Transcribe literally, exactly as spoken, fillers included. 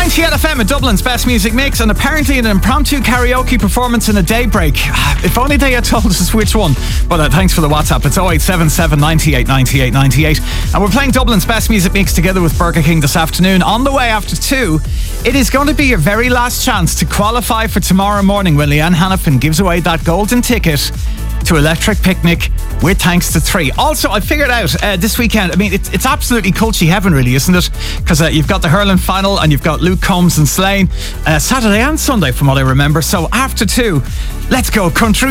ninety-eight F M at Dublin's best music mix, and apparently an impromptu karaoke performance in a daybreak. If only they had told us which one. But uh, thanks for the WhatsApp. It's oh eight seven seven, ninety-eight, ninety-eight, ninety-eight. And we're playing Dublin's best music mix together with Burger King this afternoon. On the way after two, it is going to be your very last chance to qualify for tomorrow morning when Leanne Hannafin gives away that golden ticket to Electric Picnic with Thanks to Three. Also, I figured out uh, this weekend, I mean, it's, it's absolutely culty heaven, really, isn't it? Because uh, you've got the hurling final and you've got Luke Combs and Slane uh, Saturday and Sunday, from what I remember. So after two, let's go country.